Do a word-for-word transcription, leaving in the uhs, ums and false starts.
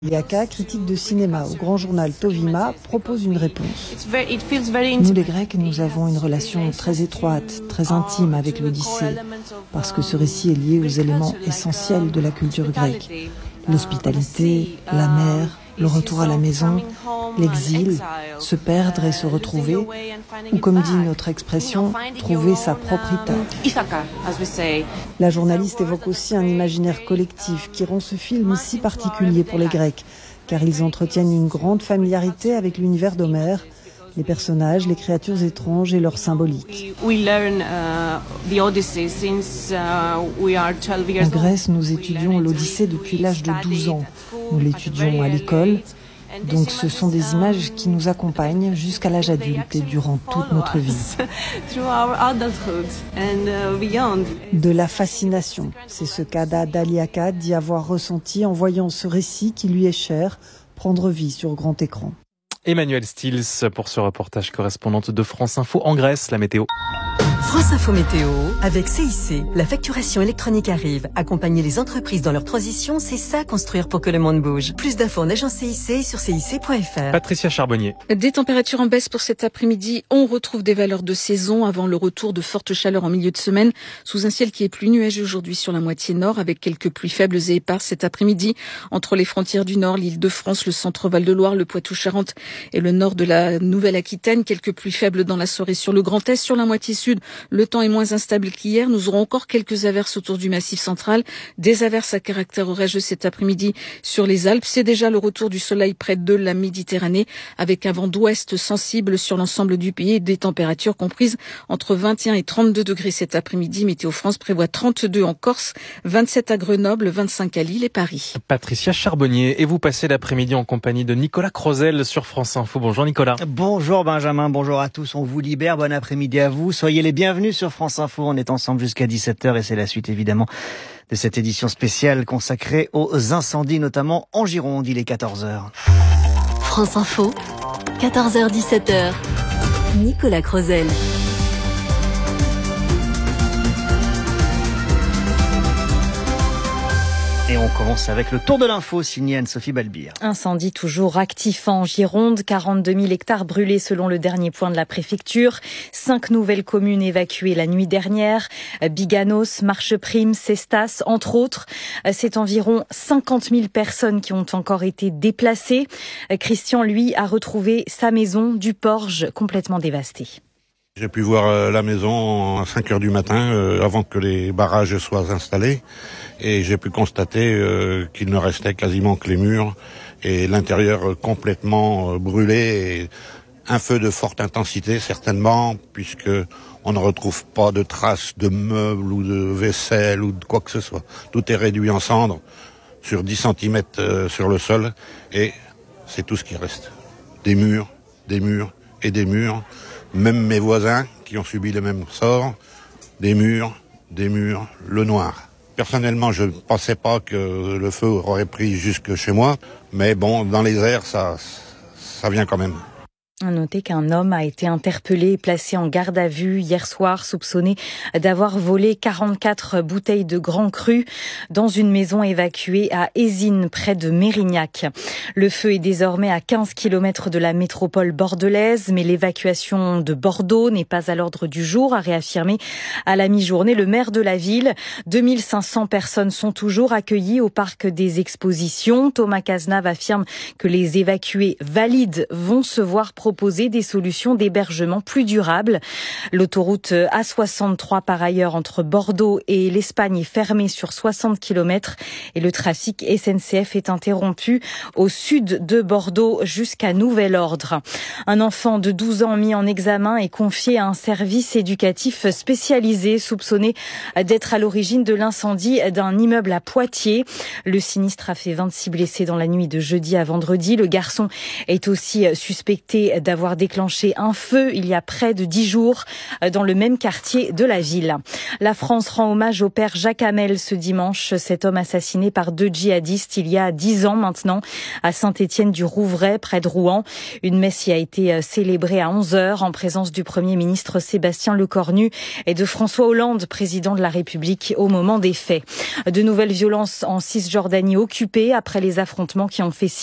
Daliaka, critique de cinéma au grand journal Tovima, propose une réponse. Nous les Grecs, nous avons une relation très étroite, très intime avec l'Odyssée, parce que ce récit est lié aux éléments essentiels de la culture grecque. L'hospitalité, la mer, le retour à la maison, l'exil, se perdre et se retrouver, ou comme dit notre expression, trouver sa propre Ithaka. La journaliste évoque aussi un imaginaire collectif qui rend ce film si particulier pour les Grecs, car ils entretiennent une grande familiarité avec l'univers d'Homère, les personnages, les créatures étranges et leur symbolique. En Grèce, nous étudions l'Odyssée depuis l'âge de douze ans. Nous l'étudions à l'école. Donc ce sont des images qui nous accompagnent jusqu'à l'âge adulte et durant toute notre vie. De la fascination, c'est ce qu'Ada Daliaka dit avoir ressenti en voyant ce récit qui lui est cher prendre vie sur grand écran. Emmanuel Stills pour ce reportage, correspondante de France Info en Grèce, la météo. France Info Météo, avec C I C, la facturation électronique arrive. Accompagner les entreprises dans leur transition, c'est ça construire pour que le monde bouge. Plus d'infos en agence C I C sur C I C point F R. Patricia Charbonnier. Des températures en baisse pour cet après-midi. On retrouve des valeurs de saison avant le retour de fortes chaleurs en milieu de semaine, sous un ciel qui est plus nuageux aujourd'hui sur la moitié nord, avec quelques pluies faibles et éparses cet après-midi entre les frontières du nord, l'Île-de-France, le centre Val-de-Loire, le Poitou-Charentes et le nord de la Nouvelle-Aquitaine. Quelques pluies faibles dans la soirée sur le Grand Est. Sur la moitié sud, le temps est moins instable qu'hier. Nous aurons encore quelques averses autour du Massif central. Des averses à caractère orageux cet après-midi sur les Alpes. C'est déjà le retour du soleil près de la Méditerranée, avec un vent d'ouest sensible sur l'ensemble du pays et des températures comprises entre vingt et un et trente-deux degrés cet après-midi. Météo France prévoit trente-deux en Corse, vingt-sept à Grenoble, vingt-cinq à Lille et Paris. Patricia Charbonnier, et vous passez l'après-midi en compagnie de Nicolas Crozel sur France Info. Bonjour Nicolas. Bonjour Benjamin, bonjour à tous. On vous libère, bon après-midi à vous. Soyez les bienvenus sur France Info. On est ensemble jusqu'à dix-sept heures et c'est la suite évidemment de cette édition spéciale consacrée aux incendies, notamment en Gironde. Il est quatorze heures. France Info, quatorze heures dix-sept heures. Nicolas Crozel. Et on commence avec le tour de l'info signé Anne-Sophie Balbir. Incendie toujours actif en Gironde, quarante-deux mille hectares brûlés selon le dernier point de la préfecture. Cinq nouvelles communes évacuées la nuit dernière. Biganos, Marcheprime, Cestas, entre autres. C'est environ cinquante mille personnes qui ont encore été déplacées. Christian, lui, a retrouvé sa maison du Porge complètement dévastée. J'ai pu voir la maison à cinq heures du matin, euh, avant que les barrages soient installés, et j'ai pu constater euh, qu'il ne restait quasiment que les murs et l'intérieur complètement euh, brûlé, et un feu de forte intensité certainement, puisque on ne retrouve pas de traces de meubles ou de vaisselle ou de quoi que ce soit. Tout est réduit en cendres sur dix centimètres euh, sur le sol, et c'est tout ce qui reste. Des murs, des murs et des murs. Même mes voisins qui ont subi le même sort, des murs, des murs, le noir. Personnellement, je ne pensais pas que le feu aurait pris jusque chez moi, mais bon, dans les airs, ça, ça vient quand même. À noter qu'un homme a été interpellé et placé en garde à vue hier soir, soupçonné d'avoir volé quarante-quatre bouteilles de Grand Cru dans une maison évacuée à Ézines, près de Mérignac. Le feu est désormais à quinze kilomètres de la métropole bordelaise, mais l'évacuation de Bordeaux n'est pas à l'ordre du jour, a réaffirmé à la mi-journée le maire de la ville. deux mille cinq cents personnes sont toujours accueillies au parc des expositions. Thomas Cazenave affirme que les évacués valides vont se voir proposer proposer des solutions d'hébergement plus durables. L'autoroute A soixante-trois, par ailleurs, entre Bordeaux et l'Espagne est fermée sur soixante kilomètres et le trafic S N C F est interrompu au sud de Bordeaux jusqu'à nouvel ordre. Un enfant de douze ans mis en examen est confié à un service éducatif spécialisé soupçonné d'être à l'origine de l'incendie d'un immeuble à Poitiers. Le sinistre a fait vingt-six blessés dans la nuit de jeudi à vendredi. Le garçon est aussi suspecté d'avoir déclenché un feu il y a près de dix jours dans le même quartier de la ville. La France rend hommage au père Jacques Hamel ce dimanche, cet homme assassiné par deux djihadistes il y a dix ans maintenant à Saint-Étienne-du-Rouvray près de Rouen. Une messe y a été célébrée à onze heures en présence du Premier ministre Sébastien Lecornu et de François Hollande, président de la République au moment des faits. De nouvelles violences en Cisjordanie occupée après les affrontements qui ont fait